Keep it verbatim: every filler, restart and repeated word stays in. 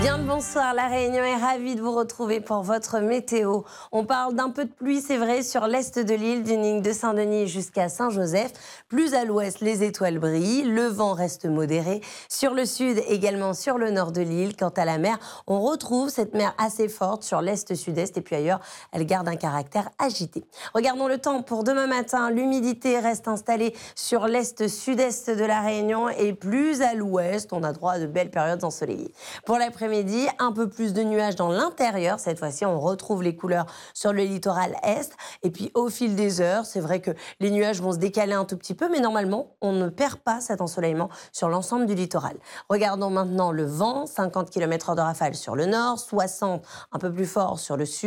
Bien le bonsoir, La Réunion est ravie de vous retrouver pour votre météo. On parle d'un peu de pluie, c'est vrai, sur l'est de l'île, d'une ligne de Saint-Denis jusqu'à Saint-Joseph. Plus à l'ouest, les étoiles brillent, le vent reste modéré. Sur le sud, également sur le nord de l'île. Quant à la mer, on retrouve cette mer assez forte sur l'est-sud-est et puis ailleurs, elle garde un caractère agité. Regardons le temps pour demain matin. L'humidité reste installée sur l'est-sud-est de La Réunion et plus à l'ouest, on a droit à de belles périodes ensoleillées. Pour l'après-midi, un peu plus de nuages dans l'intérieur. Cette fois-ci, on retrouve les couleurs sur le littoral est. Et puis, au fil des heures, c'est vrai que les nuages vont se décaler un tout petit peu, mais normalement, on ne perd pas cet ensoleillement sur l'ensemble du littoral. Regardons maintenant le vent, cinquante kilomètres heure de rafale sur le nord, soixante un peu plus fort sur le sud.